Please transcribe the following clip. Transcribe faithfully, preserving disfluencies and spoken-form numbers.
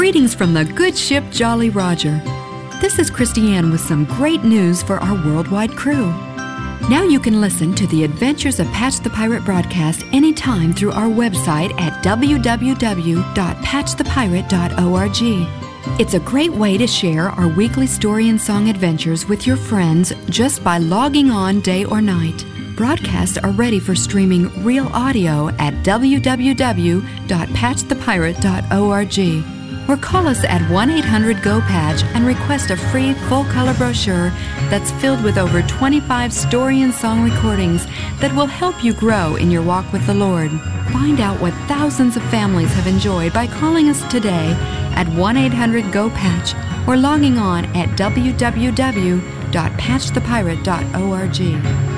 Greetings from the good ship Jolly Roger. This is Christiane with some great news for our worldwide crew. Now you can listen to the Adventures of Patch the Pirate broadcast anytime through our website at w w w dot patch the pirate dot org. It's a great way to share our weekly story and song adventures with your friends just by logging on day or night. Broadcasts are ready for streaming real audio at w w w dot patch the pirate dot org. Or call us at one eight hundred go patch and request a free full-color brochure that's filled with over twenty-five story and song recordings that will help you grow in your walk with the Lord. Find out what thousands of families have enjoyed by calling us today at one eight hundred go patch or logging on at w w w dot patch the pirate dot org.